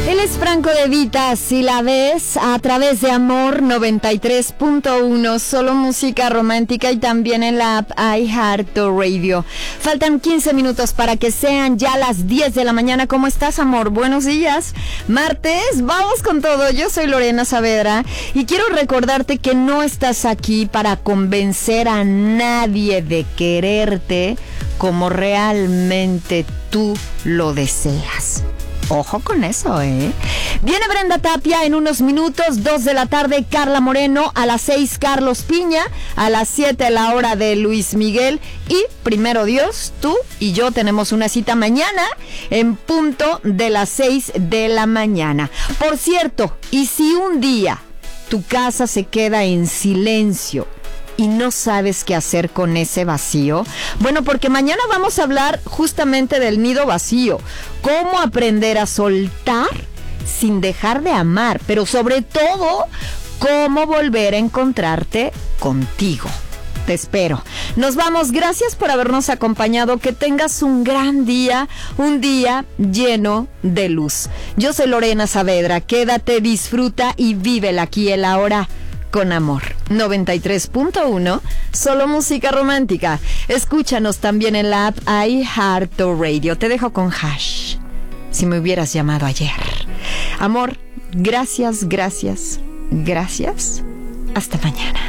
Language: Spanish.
Él es Franco De Vita, si la ves, a través de Amor 93.1, solo música romántica y también en la app iHeartRadio. Faltan 15 minutos para que sean ya las 10 de la mañana. ¿Cómo estás, amor? Buenos días. Martes, vamos con todo. Yo soy Lorena Saavedra y quiero recordarte que no estás aquí para convencer a nadie de quererte como realmente tú lo deseas. Ojo con eso, ¿eh? Viene Brenda Tapia en unos minutos, 2 de la tarde, Carla Moreno, a las 6, Carlos Piña, a las 7, la hora de Luis Miguel, y primero Dios, tú y yo tenemos una cita mañana en punto de las 6 de la mañana. Por cierto, y si un día tu casa se queda en silencio y no sabes qué hacer con ese vacío, bueno, porque mañana vamos a hablar justamente del nido vacío, cómo aprender a soltar sin dejar de amar, pero sobre todo, cómo volver a encontrarte contigo. Te espero. Nos vamos. Gracias por habernos acompañado. Que tengas un gran día, un día lleno de luz. Yo soy Lorena Saavedra. Quédate, disfruta y vívela aquí el ahora con amor. 93.1, solo música romántica. Escúchanos también en la app iHeartRadio. Te dejo con Hash. Si me hubieras llamado ayer. Amor, gracias, gracias, gracias. Hasta mañana.